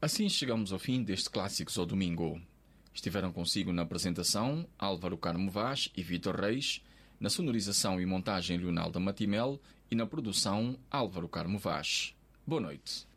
Assim chegamos ao fim deste Clássicos ao Domingo. Estiveram consigo na apresentação Álvaro Carmo Vaz e Vítor Reis, na sonorização e montagem Leonardo Matimel e na produção Álvaro Carmo Vaz. Boa noite.